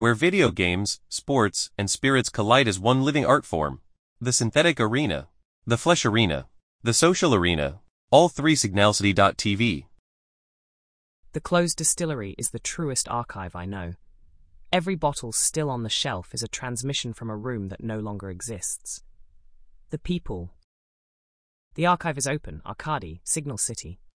where video games, sports, and spirits collide as one living art form. The synthetic arena, the flesh arena, the social arena, all three Signalcity.tv. The closed distillery is the truest archive I know. Every bottle still on the shelf is a transmission from a room that no longer exists. The people. The archive is open, Arcadi, Signal City.